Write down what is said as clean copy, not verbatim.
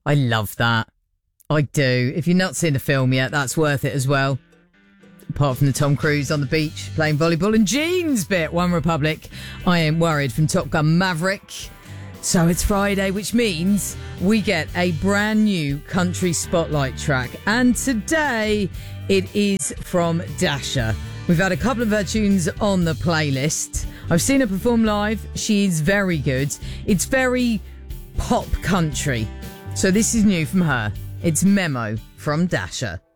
I love that. I do. If you've not seen the film yet, that's worth it as well. Apart from the Tom Cruise on the beach playing volleyball and jeans bit. One Republic, I Ain't Worried from Top Gun Maverick. So it's Friday, which means we get a brand new country spotlight track. And today it is from Dasha. We've had a couple of her tunes on the playlist. I've seen her perform live. She's very good. It's very pop country. So this is new from her. It's Memo from Dasha.